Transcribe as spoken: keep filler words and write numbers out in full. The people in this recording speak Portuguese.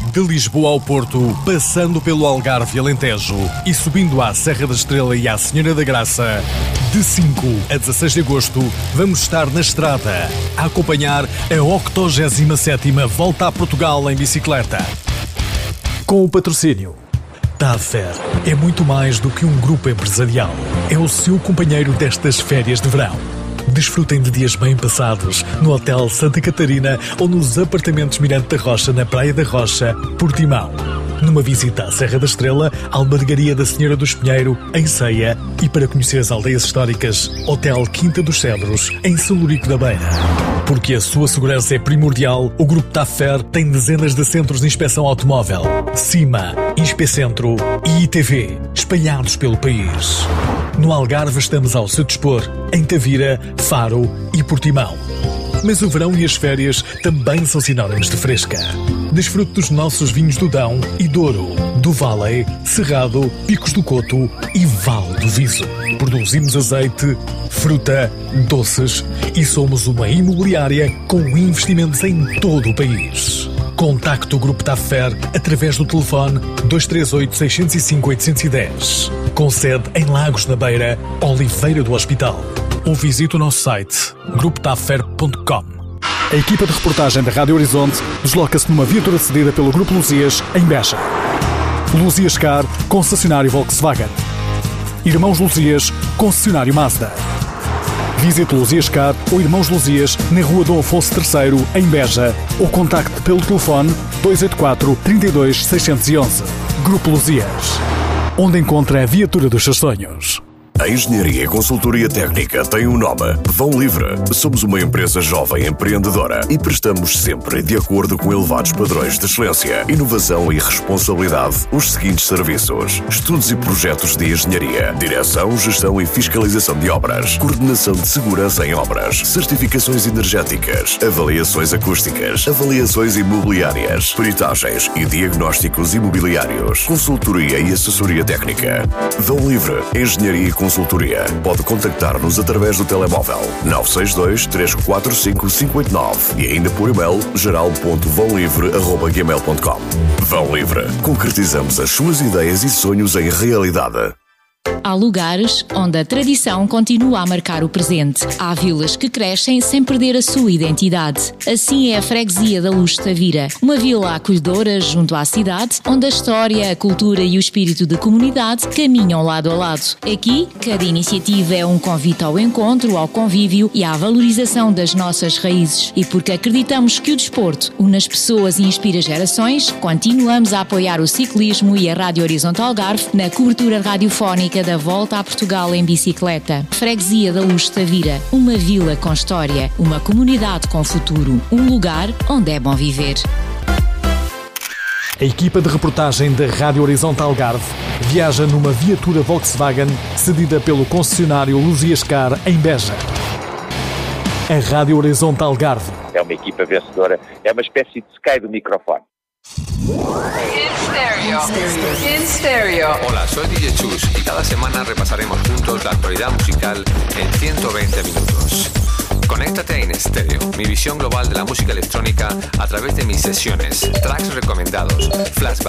De Lisboa ao Porto, passando pelo Algarve e Alentejo e subindo à Serra da Estrela e à Senhora da Graça, de cinco a dezasseis de agosto, vamos estar na estrada a acompanhar a octogésima sétima Volta a Portugal em bicicleta. Com o patrocínio Tafer é muito mais do que um grupo empresarial. É o seu companheiro destas férias de verão. Desfrutem de dias bem passados no Hotel Santa Catarina ou nos apartamentos Mirante da Rocha, na Praia da Rocha, Portimão. Numa visita à Serra da Estrela, Albergaria da Senhora do Espinheiro, em Ceia, e para conhecer as aldeias históricas, Hotel Quinta dos Cedros, em São Lurico da Beira. Porque a sua segurança é primordial, o Grupo Tafer tem dezenas de centros de inspeção automóvel, CIMA, Inspecentro e I T V, espalhados pelo país. No Algarve estamos ao seu dispor, em Tavira, Faro e Portimão. Mas o verão e as férias também são sinónimos de fresca. Desfrute dos nossos vinhos do Dão e Douro, do Vale, Cerrado, Picos do Coto e Vale do Viso. Produzimos azeite, fruta, doces e somos uma imobiliária com investimentos em todo o país. Contacte o Grupo Tafer através do telefone dois três oito, seis zero cinco, oito um zero. Com sede em Lagos na Beira, Oliveira do Hospital. Ou visite o nosso site grupo tafer ponto com. A equipa de reportagem da Rádio Horizonte desloca-se numa viatura cedida pelo Grupo Luzias em Beja. Luzias Car, concessionário Volkswagen. Irmãos Luzias, concessionário Mazda. Visite Luzias Car ou Irmãos Luzias na Rua Dom Afonso terceiro, em Beja, ou contacte pelo telefone dois oito quatro, três dois, seis um um. Grupo Luzias, onde encontra a viatura dos seus sonhos. A Engenharia e Consultoria Técnica tem um nome: Vão Livre. Somos uma empresa jovem empreendedora e prestamos sempre, de acordo com elevados padrões de excelência, inovação e responsabilidade, os seguintes serviços: estudos e projetos de engenharia, direção, gestão e fiscalização de obras, coordenação de segurança em obras, certificações energéticas, avaliações acústicas, avaliações imobiliárias, peritagens e diagnósticos imobiliários, consultoria e assessoria técnica. Vão Livre Engenharia e Consultoria. Pode contactar-nos através do telemóvel nove seis dois, três quatro cinco, cinco oito nove e ainda por e-mail geral ponto vão livre arroba gmail ponto com. Vão Livre. Concretizamos as suas ideias e sonhos em realidade. Há lugares onde a tradição continua a marcar o presente. Há vilas que crescem sem perder a sua identidade. Assim é a freguesia da Luz de Tavira, uma vila acolhedora junto à cidade, onde a história, a cultura e o espírito de comunidade caminham lado a lado. Aqui, cada iniciativa é um convite ao encontro, ao convívio e à valorização das nossas raízes. E porque acreditamos que o desporto une as pessoas e inspira gerações, continuamos a apoiar o ciclismo e a Rádio Horizonte Algarve na cobertura radiofónica da Volta a Portugal em bicicleta. Freguesia da Luz de Tavira, uma vila com história, uma comunidade com futuro, um lugar onde é bom viver. A equipa de reportagem da Rádio Horizonte Algarve viaja numa viatura Volkswagen cedida pelo concessionário Luzias Car em Beja. A Rádio Horizonte Algarve é uma equipa vencedora, é uma espécie de Sky do microfone. En stereo. En stereo. Hola, soy D J Chus y cada semana repasaremos juntos la actualidad musical en ciento veinte minutos. Conéctate en estéreo, mi visión global de la música electrónica a través de mis sesiones, tracks recomendados, flashbacks.